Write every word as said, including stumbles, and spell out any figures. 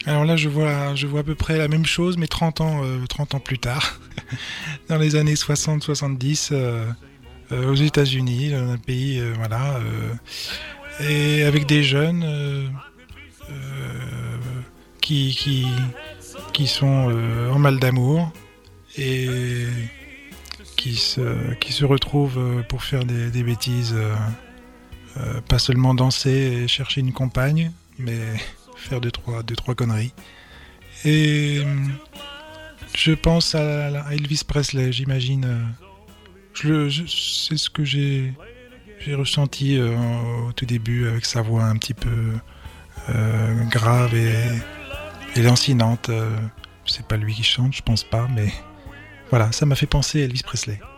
Alors là, je vois, je vois à peu près la même chose, mais trente ans, euh, trente ans plus tard, dans les années soixante soixante-dix, euh, euh, aux États-Unis, dans un pays, euh, voilà, euh, et avec des jeunes euh, euh, qui, qui, qui sont euh, en mal d'amour et qui se, qui se retrouvent euh, pour faire des, des bêtises, euh, euh, pas seulement danser et chercher une compagne, mais faire deux trois, deux, trois conneries. Et euh, je pense à, à Elvis Presley, j'imagine. euh, Je le, je- c'est ce que j'ai, j'ai ressenti euh, au tout début avec sa voix un petit peu euh, grave et, et lancinante. euh, c'est pas lui qui chante, je pense pas, mais voilà, ça m'a fait penser à Elvis Presley.